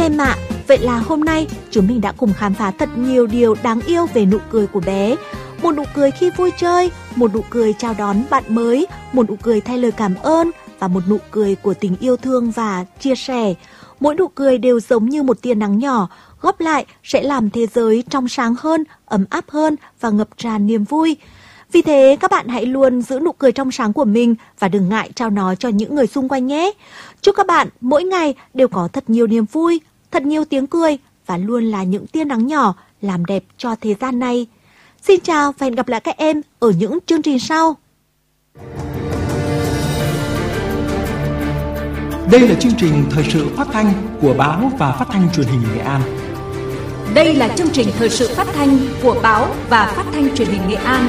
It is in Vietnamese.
em ạ. Vậy là hôm nay chúng mình đã cùng khám phá thật nhiều điều đáng yêu về nụ cười của bé. Một nụ cười khi vui chơi, một nụ cười chào đón bạn mới, một nụ cười thay lời cảm ơn và một nụ cười của tình yêu thương và chia sẻ. Mỗi nụ cười đều giống như một tia nắng nhỏ, góp lại sẽ làm thế giới trong sáng hơn, ấm áp hơn và ngập tràn niềm vui. Vì thế các bạn hãy luôn giữ nụ cười trong sáng của mình và đừng ngại trao nó cho những người xung quanh nhé. Chúc các bạn mỗi ngày đều có thật nhiều niềm vui, thật nhiều tiếng cười và luôn là những tia nắng nhỏ làm đẹp cho thế gian này. Xin chào và hẹn gặp lại các em ở những chương trình sau. Đây là chương trình thời sự phát thanh của Báo và Phát thanh Truyền hình Nghệ An. Đây là chương trình thời sự phát thanh của Báo và Phát thanh Truyền hình Nghệ An.